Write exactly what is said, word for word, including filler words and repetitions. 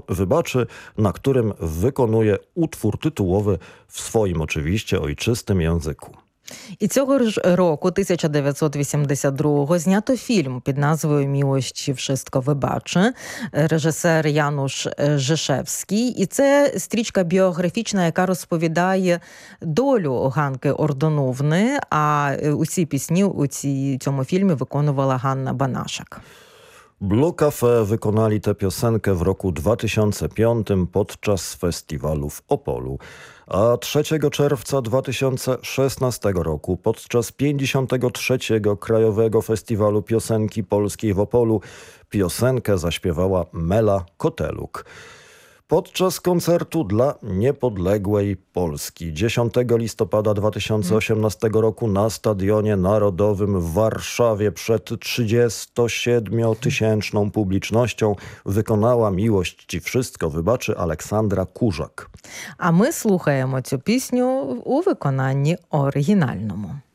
wybaczy, na którym wykonuje utwór tytułowy w swoim oczywiście ojczystym języku. І цього ж року, тисяча дев'ятсот вісімдесят другого, знято фільм під назвою «Мілость wszystko вибаче», режисер Януш Жишевський. І це стрічка біографічна, яка розповідає долю Ганки Ордоновни, а усі пісні у цій, цьому фільмі виконувала Ганна Банашак. Blue Cafe wykonali tę piosenkę w roku dwa tysiące piątym podczas festiwalu w Opolu, a trzeciego czerwca dwa tysiące szesnastego roku podczas pięćdziesiątego trzeciego Krajowego Festiwalu Piosenki Polskiej w Opolu piosenkę zaśpiewała Mela Koteluk. Podczas koncertu dla niepodległej Polski dziesiątego listopada dwa tysiące osiemnastego roku na Stadionie Narodowym w Warszawie przed trzydziestosiedmiotysięczną publicznością wykonała «Miłość ci wszystko wybaczy» Aleksandra Kurzak. А ми слухаємо цю пісню у виконанні оригінальному.